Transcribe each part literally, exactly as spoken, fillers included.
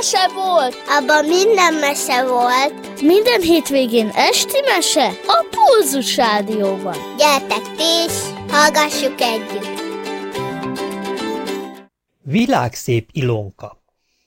mese volt! Abban minden mese volt. Minden hétvégén esti mese a Pulzus Rádióban. Gyertek ti is, hallgassuk együtt! Világszép Ilonka.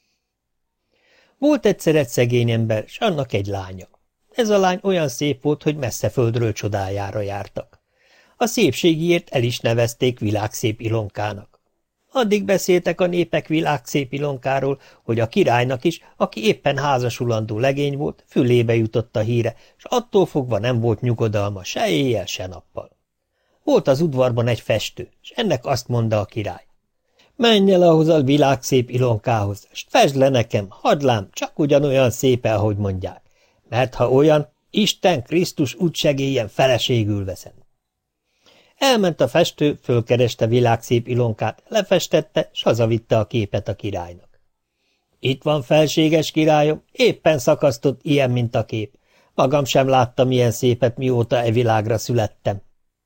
Volt egyszer egy szegény ember, s annak egy lánya. Ez a lány olyan szép volt, hogy messze földről csodájára jártak. A szépségéért el is nevezték Világszép Ilonkának. Addig beszéltek a népek Világszép Ilonkáról, hogy a királynak is, aki éppen házasulandó legény volt, fülébe jutott a híre, s attól fogva nem volt nyugodalma se éjjel, se nappal. Volt az udvarban egy festő, s ennek azt mondta a király: menj el ahhoz a Világszép Ilonkához, s fesd le nekem, hadlám, csak ugyanolyan szép, ahogy mondják, mert ha olyan, Isten Krisztus úgy segélyen, feleségül veszem. Elment a festő, fölkereste Világszép Ilonkát, lefestette, s hazavitte a képet a királynak. Itt van, felséges királyom, éppen szakasztott ilyen, mint a kép. Magam sem láttam ilyen szépet, mióta e világra születtem.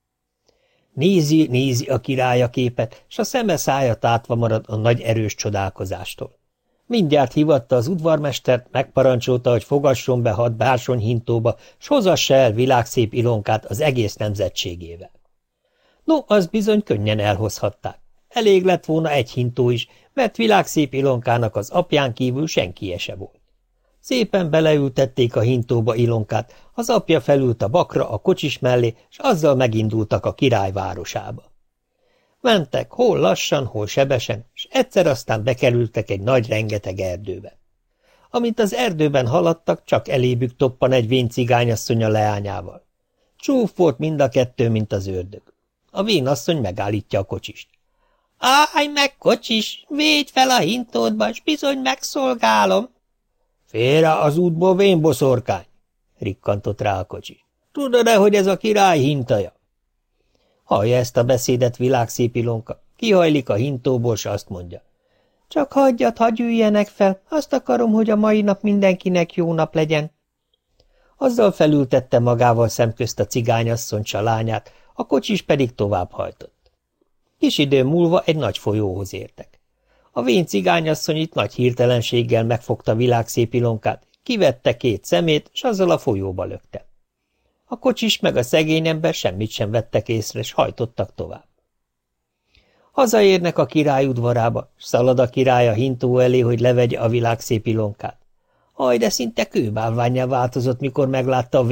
Nézi, nézi a király a képet, s a szeme szája tátva marad a nagy erős csodálkozástól. Mindjárt hívatta az udvarmestert, megparancsolta, hogy fogasson be hat bársonyhintóba, s hozassa el Világszép Ilonkát az egész nemzetségével. No, az bizony könnyen elhozhatták. Elég lett volna egy hintó is, mert Világszép Ilonkának az apján kívül senkije se volt. Szépen beleültették a hintóba Ilonkát, az apja felült a bakra a kocsis mellé, s azzal megindultak a király városába. Mentek, hol lassan, hol sebesen, s egyszer aztán bekerültek egy nagy rengeteg erdőbe. Amint az erdőben haladtak, csak elébük toppan egy vén cigányasszony a leányával. Csúf volt mind a kettő, mint az ördög. A vénasszony megállítja a kocsist. Állj meg, kocsis, védj fel a hintódba, s bizony megszolgálom. Félre az útból, vénboszorkány, rikkantott rá a kocsis. Tudod-e, hogy ez a király hintaja? Hallja ezt a beszédet Világszép Ilonka, kihajlik a hintóból, s azt mondja. Csak hagyjad, hagyj üljenek fel, azt akarom, hogy a mai nap mindenkinek jó nap legyen. Azzal felültette magával szemközt a cigányasszony s a lányát, a kocsis pedig továbbhajtott. Kis idő múlva egy nagy folyóhoz értek. A vén cigányasszony itt nagy hirtelenséggel megfogta Világszép Ilonkát, kivette két szemét, s azzal a folyóba lökte. A kocsis meg a szegény ember semmit sem vettek észre, s hajtottak tovább. Hazaérnek a király udvarába, s szalad a király a hintó elé, hogy levegye a Világszép Ilonkát. Aj, de szinte kőbálvánnyá változott, mikor meglátta a